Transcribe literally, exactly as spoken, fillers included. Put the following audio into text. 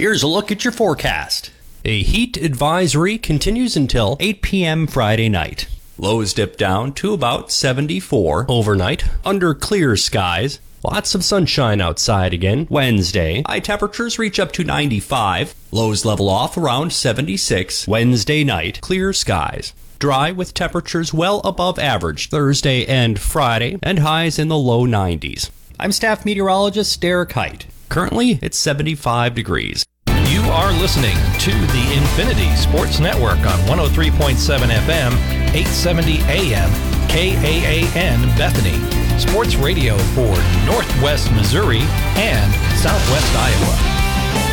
Here's a look at your forecast. A heat advisory continues until eight p.m. Friday night. Lows dip down to about seventy-four overnight under clear skies. Lots of sunshine outside again Wednesday. High temperatures reach up to ninety-five. Lows level off around seventy-six. Wednesday night, clear skies. Dry with temperatures well above average Thursday and Friday, and highs in the low nineties. I'm staff meteorologist Derek Height. Currently, it's seventy-five degrees. You are listening to the Infinity Sports Network on one oh three point seven F M, eight seventy A M, K A A N Bethany. Sports radio for Northwest Missouri and Southwest Iowa.